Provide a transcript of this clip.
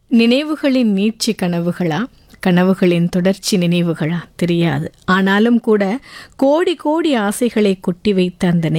நினைவுகளின் நீட்சி கனவுகளா, கனவுகளின் தொடர்ச்சி நினைவுகளா தெரியாது. ஆனாலும் கூட கோடி கோடி ஆசைகளை கொட்டி வைத்த அந்த